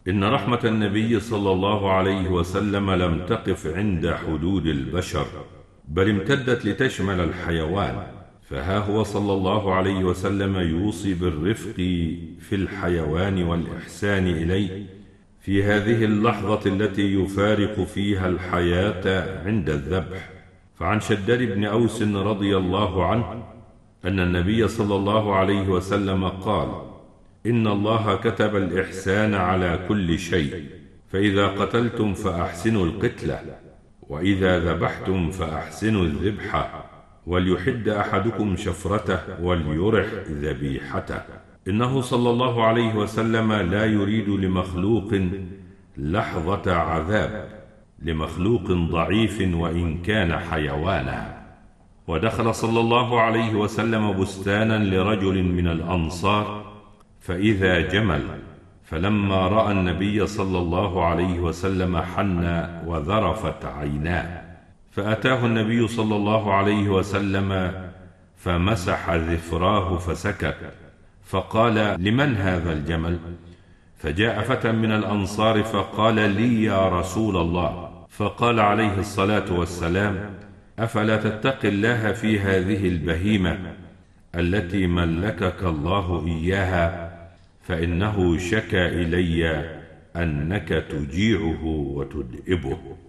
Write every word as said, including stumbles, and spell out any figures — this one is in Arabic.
إن رحمة النبي صلى الله عليه وسلم لم تقف عند حدود البشر، بل امتدت لتشمل الحيوان، فها هو صلى الله عليه وسلم يوصي بالرفق في الحيوان والإحسان إليه في هذه اللحظة التي يفارق فيها الحياة عند الذبح. فعن شداد بن أوس رضي الله عنه أن النبي صلى الله عليه وسلم قال: إن الله كتب الإحسان على كل شيء، فإذا قتلتم فأحسنوا القتلة، وإذا ذبحتم فأحسنوا الذبح، وليحد أحدكم شفرته وليرح ذبيحته. إنه صلى الله عليه وسلم لا يريد لمخلوق لحظة عذاب، لمخلوق ضعيف وإن كان حيوانا. ودخل صلى الله عليه وسلم بستانا لرجل من الأنصار فإذا جمل، فلما رأى النبي صلى الله عليه وسلم حن وذرفت عيناه، فأتاه النبي صلى الله عليه وسلم فمسح ذفراه فسكت، فقال: لمن هذا الجمل؟ فجاء فتى من الأنصار فقال: لي يا رسول الله. فقال عليه الصلاة والسلام: أفلا تتقي الله في هذه البهيمة التي ملكك الله إياها، فإنه شكى إلي أنك تجيعه وتدئبه.